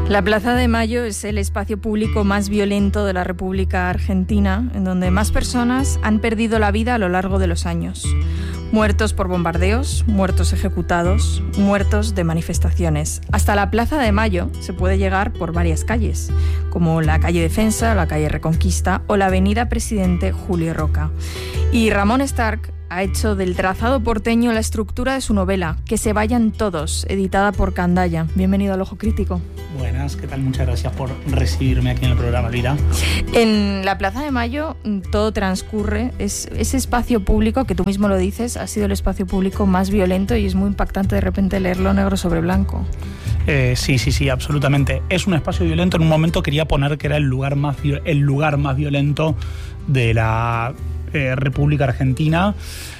La Plaza de Mayo es el espacio público más violento de la República Argentina, en donde más personas han perdido la vida a lo largo de los años. Muertos por bombardeos, muertos ejecutados, muertos de manifestaciones. Hasta la Plaza de Mayo se puede llegar por varias calles, como la calle Defensa, la calle Reconquista o la avenida Presidente Julio Roca. Y Ramón Stark ha hecho del trazado porteño la estructura de su novela, Que se vayan todos, editada por Candaya. Bienvenido al Ojo Crítico. Buenas, ¿qué tal? Muchas gracias por recibirme aquí en el programa, Elvira. En la Plaza de Mayo todo transcurre, es ese espacio público que tú mismo lo dices, ha sido el espacio público más violento y es muy impactante de repente leerlo negro sobre blanco. Sí, absolutamente. Es un espacio violento. En un momento quería poner que era el lugar más violento de la República Argentina,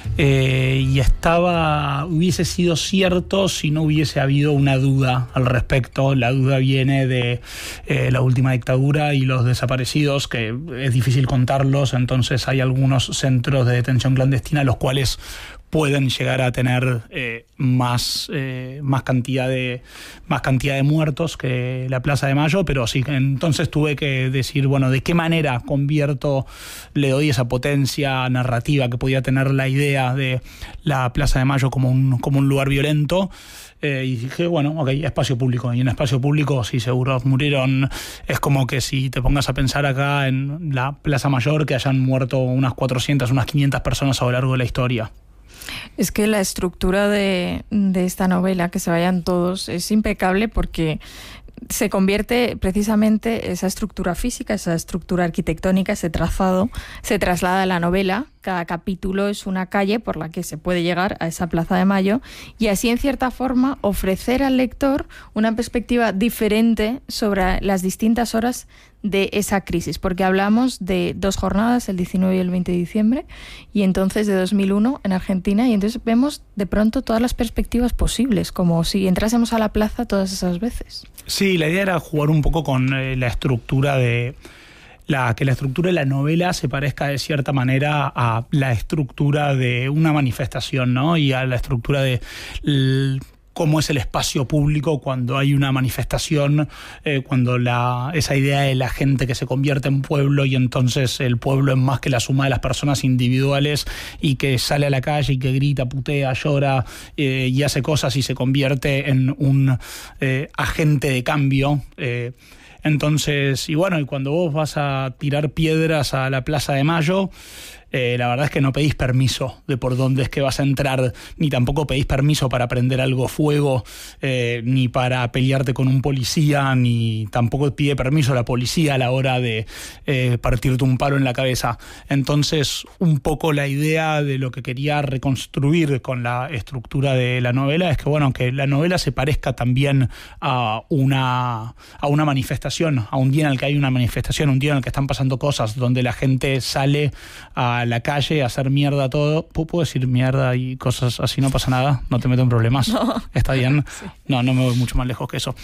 y hubiese sido cierto si no hubiese habido una duda al respecto. La duda viene de la última dictadura y los desaparecidos, que es difícil contarlos, entonces hay algunos centros de detención clandestina los cuales pueden llegar a tener más cantidad de muertos que la Plaza de Mayo, pero sí, entonces tuve que decir, bueno, ¿de qué manera le doy esa potencia narrativa que podía tener la idea de la Plaza de Mayo como un lugar violento? Y dije, bueno, ok, espacio público. Y en espacio público, sí, seguro murieron. Es como que si te pongas a pensar acá en la Plaza Mayor, que hayan muerto unas 400, unas 500 personas a lo largo de la historia. Es que la estructura de esta novela, Que se vayan todos, es impecable porque se convierte precisamente esa estructura física, esa estructura arquitectónica, ese trazado, se traslada a la novela. Cada capítulo es una calle por la que se puede llegar a esa Plaza de Mayo y así, en cierta forma, ofrecer al lector una perspectiva diferente sobre las distintas horas de esa crisis, porque hablamos de 2 jornadas, el 19 y el 20 de diciembre, y entonces de 2001 en Argentina, y entonces vemos de pronto todas las perspectivas posibles, como si entrásemos a la plaza todas esas veces. Sí, la idea era jugar un poco con la estructura que la estructura de la novela se parezca de cierta manera a la estructura de una manifestación, ¿no? Y a la estructura de cómo es el espacio público cuando hay una manifestación, cuando esa idea de la gente que se convierte en pueblo y entonces el pueblo es más que la suma de las personas individuales y que sale a la calle y que grita, putea, llora y hace cosas y se convierte en un agente de cambio. Entonces, y cuando vos vas a tirar piedras a la Plaza de Mayo, la verdad es que no pedís permiso de por dónde es que vas a entrar, ni tampoco pedís permiso para prender algo fuego, ni para pelearte con un policía, ni tampoco pide permiso la policía a la hora de partirte un palo en la cabeza. Entonces, un poco la idea de lo que quería reconstruir con la estructura de la novela es que la novela se parezca también a una manifestación, a un día en el que hay una manifestación, un día en el que están pasando cosas, donde la gente sale a la calle a hacer mierda todo. ¿Puedo decir mierda y cosas así? No pasa nada, no te meto en problemas. No. ¿Está bien? Sí. No me voy mucho más lejos que eso.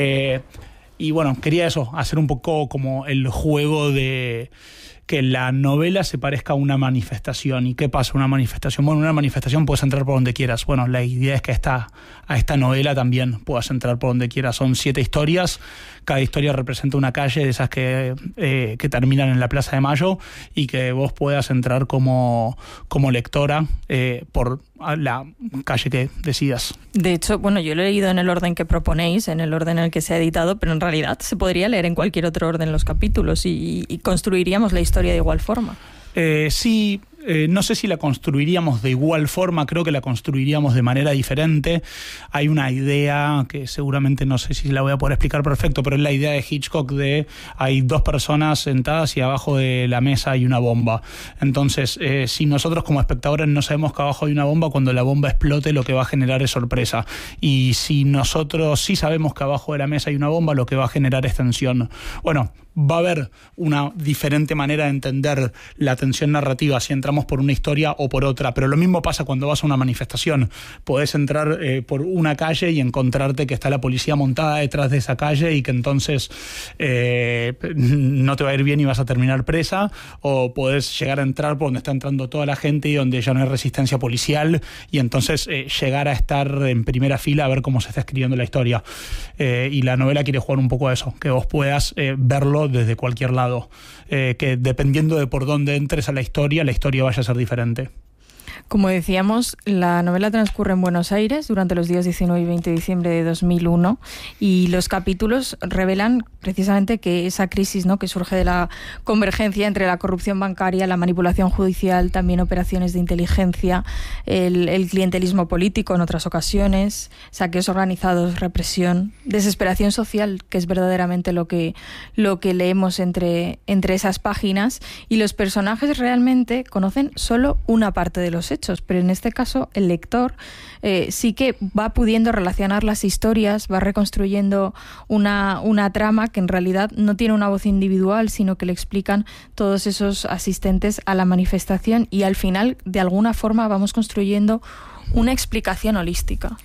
Y quería hacer un poco como el juego de que la novela se parezca a una manifestación. ¿Y qué pasa una manifestación? Bueno, una manifestación puedes entrar por donde quieras. Bueno, la idea es que a esta novela también puedas entrar por donde quieras. Son 7 historias. Cada historia representa una calle de esas que terminan en la Plaza de Mayo y que vos puedas entrar como lectora por la calle que decidas. De hecho, yo lo he leído en el orden que proponéis, en el orden en el que se ha editado, pero en realidad se podría leer en cualquier otro orden los capítulos y construiríamos la historia de igual forma. Sí. No sé si la construiríamos de igual forma, creo que la construiríamos de manera diferente. Hay una idea que seguramente no sé si la voy a poder explicar perfecto, pero es la idea de Hitchcock hay 2 personas sentadas y abajo de la mesa hay una bomba. Entonces, si nosotros como espectadores no sabemos que abajo hay una bomba, cuando la bomba explote lo que va a generar es sorpresa. Y si nosotros sí sabemos que abajo de la mesa hay una bomba, lo que va a generar es tensión. va a haber una diferente manera de entender la tensión narrativa si entramos por una historia o por otra, pero lo mismo pasa cuando vas a una manifestación. Podés entrar por una calle y encontrarte que está la policía montada detrás de esa calle y que entonces no te va a ir bien y vas a terminar presa, o podés llegar a entrar por donde está entrando toda la gente y donde ya no hay resistencia policial, y entonces llegar a estar en primera fila a ver cómo se está escribiendo la historia. Y la novela quiere jugar un poco a eso, que vos puedas verlo desde cualquier lado, que dependiendo de por dónde entres a la historia vaya a ser diferente. Como decíamos, la novela transcurre en Buenos Aires durante los días 19 y 20 de diciembre de 2001, y los capítulos revelan precisamente que esa crisis, ¿no?, que surge de la convergencia entre la corrupción bancaria, la manipulación judicial, también operaciones de inteligencia, el clientelismo político en otras ocasiones, saqueos organizados, represión, desesperación social, que es verdaderamente lo que leemos entre esas páginas, y los personajes realmente conocen solo una parte de los hechos, pero en este caso el lector sí que va pudiendo relacionar las historias, va reconstruyendo una trama que en realidad no tiene una voz individual, sino que le explican todos esos asistentes a la manifestación, y al final de alguna forma vamos construyendo una explicación holística.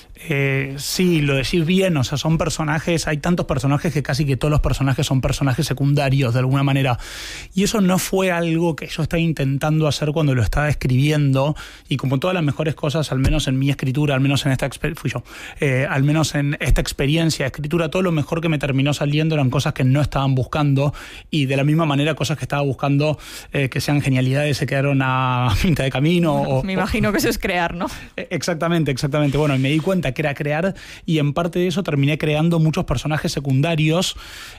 Sí, lo decís bien, o sea, son personajes, hay tantos personajes que casi que todos los personajes son personajes secundarios de alguna manera, y eso no fue algo que yo estaba intentando hacer cuando lo estaba escribiendo, y como todas las mejores cosas, al menos en mi escritura, al menos en esta al menos en esta experiencia de escritura, todo lo mejor que me terminó saliendo eran cosas que no estaban buscando, y de la misma manera cosas que estaba buscando que sean genialidades se quedaron a mitad de camino. Me imagino que eso es crear, ¿no? Exactamente. Bueno, y me di cuenta que era crear, y en parte de eso terminé creando muchos personajes secundarios,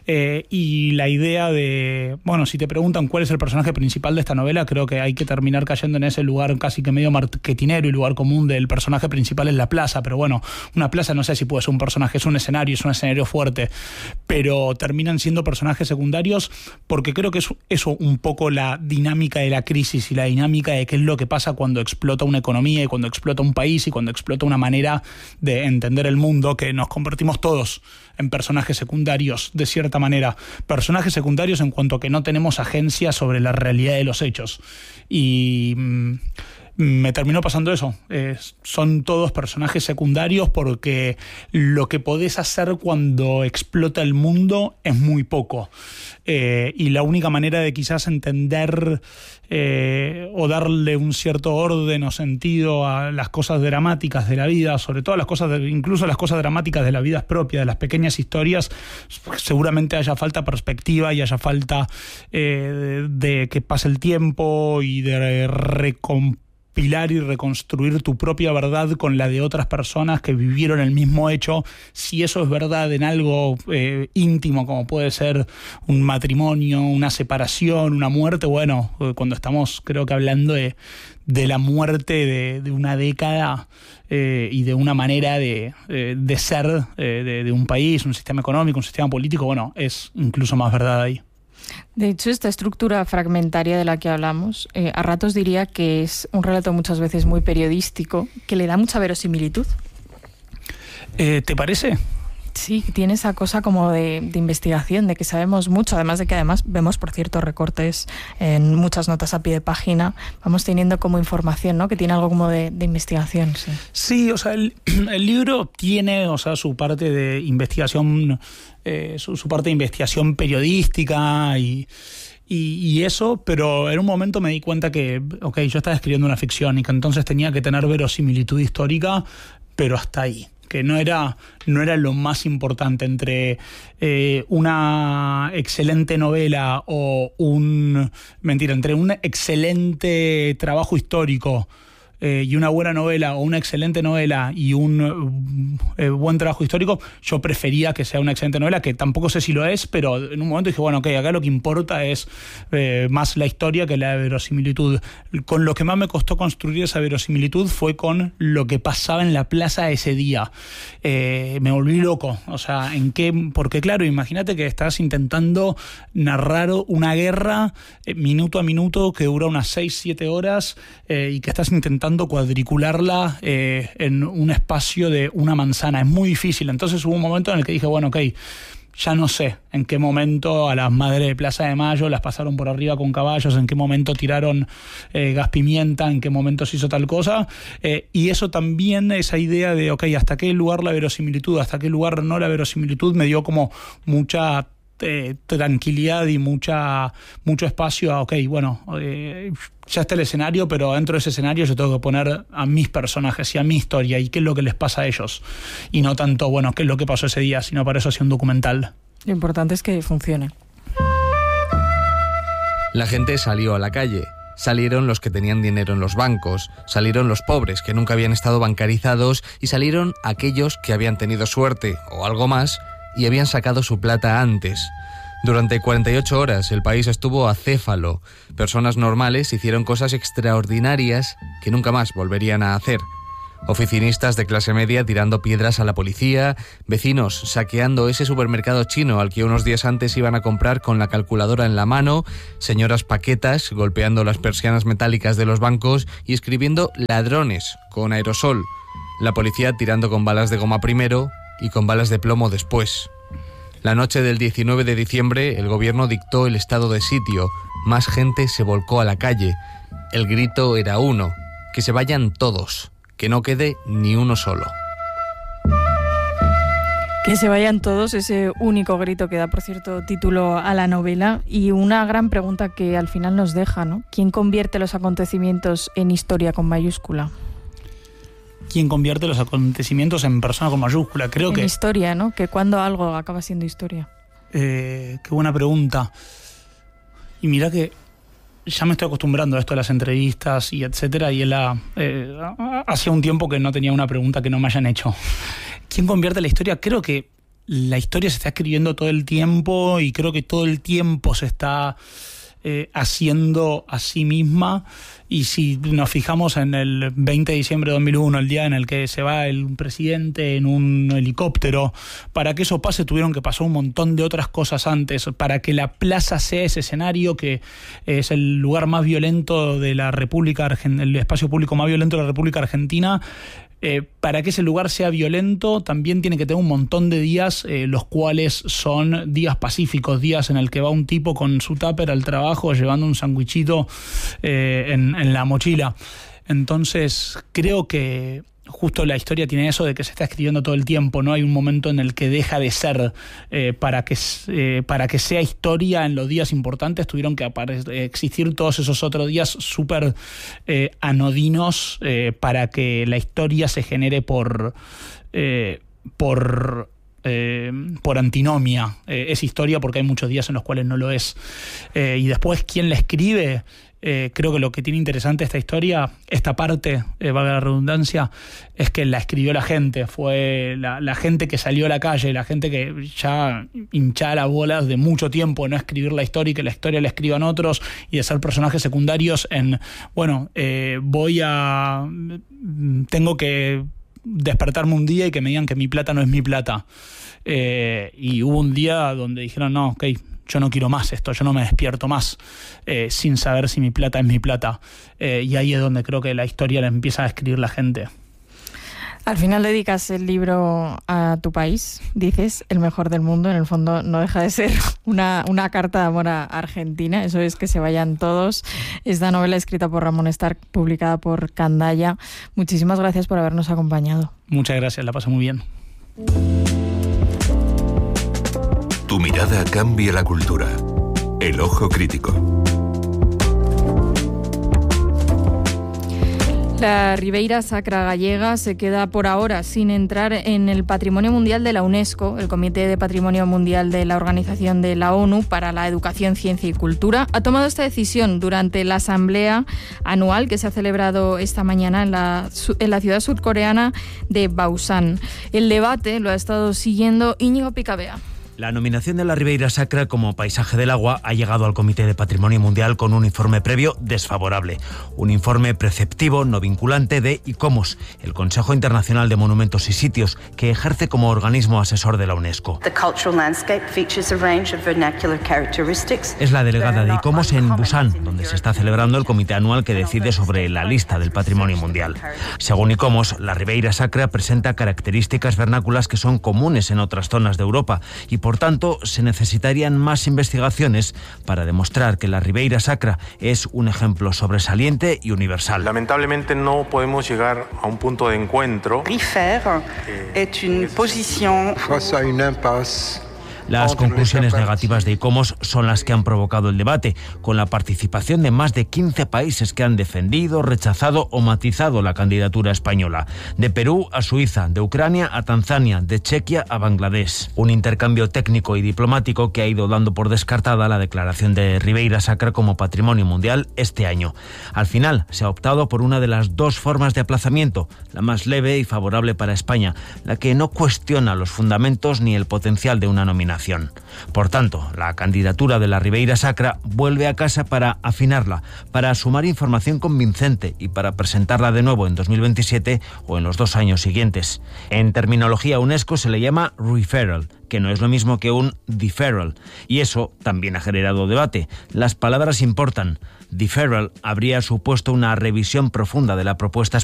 y la idea de, bueno, si te preguntan cuál es el personaje principal de esta novela, creo que hay que terminar cayendo en ese lugar casi que medio marketinero y lugar común del personaje principal en la plaza, pero bueno, una plaza no sé si puede ser un personaje, es un escenario fuerte, pero terminan siendo personajes secundarios porque creo que es eso un poco la dinámica de la crisis y la dinámica de qué es lo que pasa cuando explota una economía y cuando explota un país y cuando explota una manera de entender el mundo, que nos convertimos todos en personajes secundarios de cierta manera, personajes secundarios en cuanto a que no tenemos agencia sobre la realidad de los hechos, y me terminó pasando eso. Son todos personajes secundarios porque lo que podés hacer cuando explota el mundo es muy poco, y la única manera de quizás entender o darle un cierto orden o sentido a las cosas dramáticas de la vida, sobre todo incluso las cosas dramáticas de la vida propia, de las pequeñas historias, seguramente haya falta perspectiva y haya falta de que pase el tiempo y de recopilar y reconstruir tu propia verdad con la de otras personas que vivieron el mismo hecho. Si eso es verdad en algo íntimo, como puede ser un matrimonio, una separación, una muerte, bueno, cuando estamos creo que hablando de la muerte de una década y de una manera de ser de un país, un sistema económico, un sistema político, bueno, es incluso más verdad ahí. De hecho, esta estructura fragmentaria de la que hablamos, a ratos diría que es un relato muchas veces muy periodístico, que le da mucha verosimilitud. ¿Te parece? Sí, tiene esa cosa como de investigación, de que sabemos mucho, además de que vemos, por cierto, recortes en muchas notas a pie de página, vamos teniendo como información, ¿no?, que tiene algo como de investigación. Sí, o sea, el libro tiene, o sea, su parte de investigación, su parte de investigación periodística y eso, pero en un momento me di cuenta que, yo estaba escribiendo una ficción y que entonces tenía que tener verosimilitud histórica, pero hasta ahí, que no era lo más importante entre una excelente novela o entre un excelente trabajo histórico y una buena novela, o una excelente novela y un buen trabajo histórico. Yo prefería que sea una excelente novela, que tampoco sé si lo es, pero en un momento dije, bueno, acá lo que importa es más la historia que la verosimilitud. Con lo que más me costó construir esa verosimilitud fue con lo que pasaba en la plaza ese día. Me volví loco, o sea, porque claro, imagínate que estás intentando narrar una guerra minuto a minuto que dura unas 6-7 horas y que estás intentando cuadricularla en un espacio de una manzana. Es muy difícil. Entonces hubo un momento en el que dije, bueno, ya no sé en qué momento a las madres de Plaza de Mayo las pasaron por arriba con caballos, en qué momento tiraron gas pimienta, en qué momento se hizo tal cosa, y eso también, esa idea de, ok, hasta qué lugar la verosimilitud, hasta qué lugar no la verosimilitud, me dio como mucha tranquilidad y mucho espacio a, ok, bueno, ya está el escenario, pero dentro de ese escenario yo tengo que poner a mis personajes y a mi historia y qué es lo que les pasa a ellos, y no tanto, bueno, qué es lo que pasó ese día, sino para eso hacía un documental. Lo importante es que funcione. La gente salió a la calle. Salieron los que tenían dinero en los bancos, salieron los pobres que nunca habían estado bancarizados y salieron aquellos que habían tenido suerte o algo más y habían sacado su plata antes. Durante 48 horas el país estuvo acéfalo. Personas normales hicieron cosas extraordinarias que nunca más volverían a hacer. Oficinistas de clase media tirando piedras a la policía, vecinos saqueando ese supermercado chino al que unos días antes iban a comprar con la calculadora en la mano, señoras paquetas golpeando las persianas metálicas de los bancos y escribiendo ladrones con aerosol, la policía tirando con balas de goma primero y con balas de plomo después. La noche del 19 de diciembre el gobierno dictó el estado de sitio, más gente se volcó a la calle. El grito era uno: que se vayan todos, que no quede ni uno solo. Que se vayan todos, ese único grito que da, por cierto, título a la novela, y una gran pregunta que al final nos deja, ¿no? ¿Quién convierte los acontecimientos en historia con mayúscula? ¿Quién convierte los acontecimientos en persona con mayúscula? Creo que... En historia, ¿no? Que cuando algo acaba siendo historia. Qué buena pregunta. Y mira que ya me estoy acostumbrando a esto de las entrevistas y etcétera, y hacía un tiempo que no tenía una pregunta que no me hayan hecho. ¿Quién convierte la historia? Creo que la historia se está escribiendo todo el tiempo y creo que todo el tiempo se está haciendo a sí misma. Y si nos fijamos en el 20 de diciembre de 2001, el día en el que se va el presidente en un helicóptero, para que eso pase tuvieron que pasar un montón de otras cosas antes, para que la plaza sea ese escenario que es el lugar más violento de la República Argentina, el espacio público más violento de la República Argentina. Para que ese lugar sea violento también tiene que tener un montón de días, los cuales son días pacíficos, días en el que va un tipo con su tupper al trabajo llevando un sandwichito en la mochila. Entonces creo que justo la historia tiene eso de que se está escribiendo todo el tiempo, no hay un momento en el que deja de ser. Para que sea historia en los días importantes tuvieron que existir todos esos otros días súper anodinos para que la historia se genere por antinomia. Es historia porque hay muchos días en los cuales no lo es. Y después, ¿quién la escribe? Creo que lo que tiene interesante esta historia, esta parte, valga la redundancia, es que la escribió la gente. Fue la gente que salió a la calle, la gente que ya hinchaba las bolas de mucho tiempo de no escribir la historia y que la historia la escriban otros y de ser personajes secundarios en, bueno, tengo que despertarme un día y que me digan que mi plata no es mi plata. Y hubo un día donde dijeron, no, ok, yo no quiero más esto, yo no me despierto más sin saber si mi plata es mi plata. Y ahí es donde creo que la historia la empieza a escribir la gente. Al final dedicas el libro a tu país, dices, el mejor del mundo. En el fondo no deja de ser una carta de amor a Argentina. Eso es, que se vayan todos. Esta novela escrita por Ramón Stark, publicada por Candaya. Muchísimas gracias por habernos acompañado. Muchas gracias, la pasé muy bien. Tu mirada cambia la cultura. El ojo crítico. La Ribeira Sacra gallega se queda por ahora sin entrar en el Patrimonio Mundial de la UNESCO. El Comité de Patrimonio Mundial de la Organización de la ONU para la Educación, Ciencia y Cultura ha tomado esta decisión durante la asamblea anual que se ha celebrado esta mañana en la ciudad surcoreana de Busan. El debate lo ha estado siguiendo Íñigo Picabea. La nominación de la Ribeira Sacra como paisaje del agua ha llegado al Comité de Patrimonio Mundial con un informe previo desfavorable. Un informe preceptivo, no vinculante, de ICOMOS, el Consejo Internacional de Monumentos y Sitios, que ejerce como organismo asesor de la UNESCO. Es la delegada de ICOMOS en Busan, donde se está celebrando el comité anual que decide sobre la lista del Patrimonio Mundial. Según ICOMOS, la Ribeira Sacra presenta características vernáculas que son comunes en otras zonas de Europa y por tanto, se necesitarían más investigaciones para demostrar que la Ribeira Sacra es un ejemplo sobresaliente y universal. Lamentablemente no podemos llegar a un punto de encuentro. Rifer es una posición face a una impasse. Las conclusiones negativas de ICOMOS son las que han provocado el debate, con la participación de más de 15 países que han defendido, rechazado o matizado la candidatura española. De Perú a Suiza, de Ucrania a Tanzania, de Chequia a Bangladesh. Un intercambio técnico y diplomático que ha ido dando por descartada la declaración de Ribeira Sacra como Patrimonio Mundial este año. Al final se ha optado por una de las dos formas de aplazamiento, la más leve y favorable para España, la que no cuestiona los fundamentos ni el potencial de una nominación. Por tanto, la candidatura de la Ribeira Sacra vuelve a casa para afinarla, para sumar información convincente y para presentarla de nuevo en 2027 o en los 2 años siguientes. En terminología UNESCO se le llama referral, que no es lo mismo que un deferral, y eso también ha generado debate. Las palabras importan. Deferral habría supuesto una revisión profunda de la propuesta